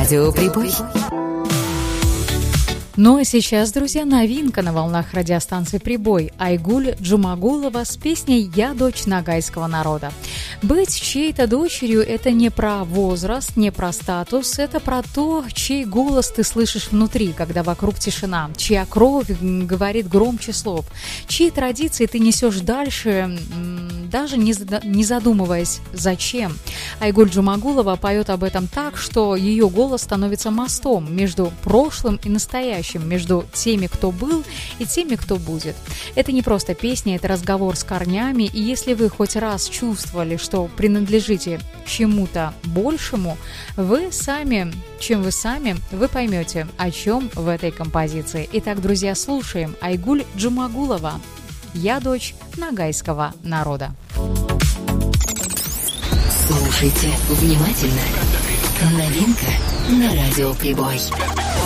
Радио Прибой. Ну а сейчас, друзья, новинка на волнах радиостанции «Прибой». Айгуль Джумагулова с песней «Я дочь ногайского народа». Быть чьей-то дочерью – это не про возраст, не про статус, это про то, чей голос ты слышишь внутри, когда вокруг тишина, чья кровь говорит громче слов, чьи традиции ты несешь дальше, даже не задумываясь, зачем. Айгуль Джумагулова поет об этом так, что ее голос становится мостом между прошлым и настоящим, между теми, кто был, и теми, кто будет. Это не просто песня, это разговор с корнями, и если вы хоть раз чувствовали, что принадлежите чему-то большему, вы поймете, о чем в этой композиции. Итак, друзья, слушаем Айгуль Джумагулова «Я дочь ногайского народа». Слушайте внимательно. Новинка на радио Прибой.